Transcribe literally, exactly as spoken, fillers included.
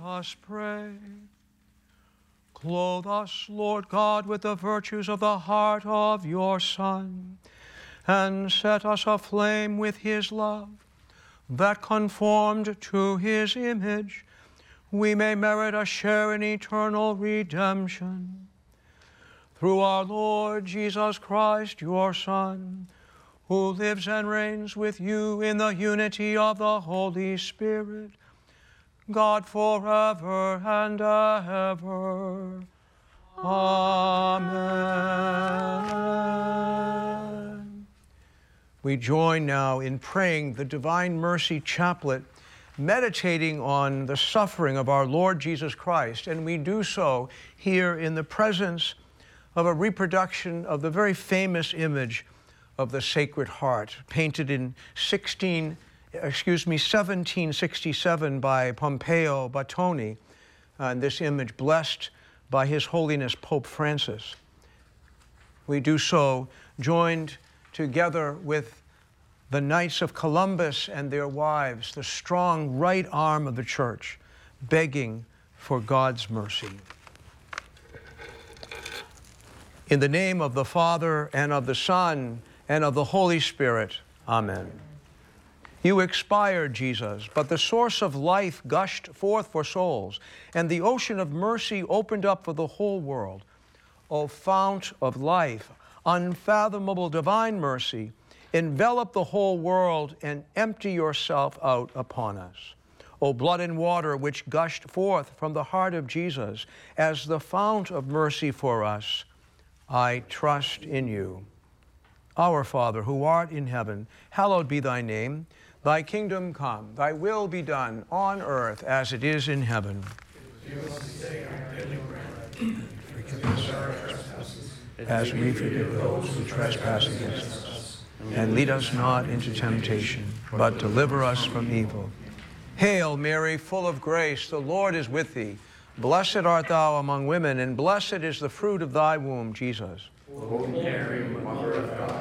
us pray. Clothe us, Lord God, with the virtues of the heart of your Son, and set us aflame with his love, that conformed to his image, we may merit a share in eternal redemption. Through our Lord Jesus Christ, your Son, who lives and reigns with you in the unity of the Holy Spirit, God forever and ever. Amen. We join now in praying the Divine Mercy Chaplet, meditating on the suffering of our Lord Jesus Christ, and we do so here in the presence of a reproduction of the very famous image of the Sacred Heart, painted in sixteen, excuse me, seventeen sixty-seven by Pompeo Battoni, and this image blessed by His Holiness Pope Francis. We do so joined together with the Knights of Columbus and their wives, the strong right arm of the Church, begging for God's mercy. In the name of the Father, and of the Son, and of the Holy Spirit, amen. You expired, Jesus, but the source of life gushed forth for souls, and the ocean of mercy opened up for the whole world. O fount of life, unfathomable divine mercy, envelop the whole world and empty yourself out upon us. O blood and water which gushed forth from the heart of Jesus as the fount of mercy for us, I trust in you. Our Father, who art in heaven, hallowed be thy name. Thy kingdom come, thy will be done on earth as it is in heaven. Give us this day our daily bread. Forgive us our trespasses, as we forgive those who trespass against us. And lead us not into temptation, but deliver us from evil. Hail Mary, full of grace, the Lord is with thee. Blessed art thou among women, and blessed is the fruit of thy womb, Jesus. Holy Mary, Mother of God,